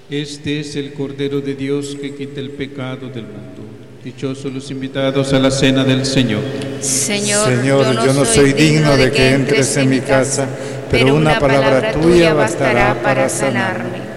Este es el Cordero de Dios que quita el pecado del mundo. Dichosos los invitados a la cena del Señor. Señor, yo no soy digno de que entres en mi casa, pero una palabra tuya bastará para sanarme.